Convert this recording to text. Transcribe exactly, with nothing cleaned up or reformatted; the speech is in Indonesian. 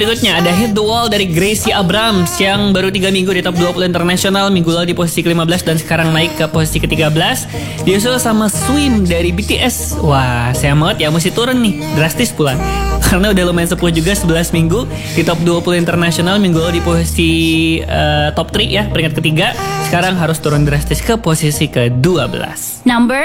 Berikutnya ada Hit the Wall dari Gracie Abrams yang baru tiga minggu di top dua puluh internasional. Minggu lalu di posisi kelima belas dan sekarang naik ke posisi ke tiga belas. Disusul sama Swim dari B T S. Wah, sayang banget ya, mesti turun nih, drastis pula. Karena udah lumayan sepuh juga, sebelas minggu di top dua puluh internasional. Minggu lalu di posisi uh, top tiga ya, peringkat ketiga. Sekarang harus turun drastis ke posisi ke dua belas. Number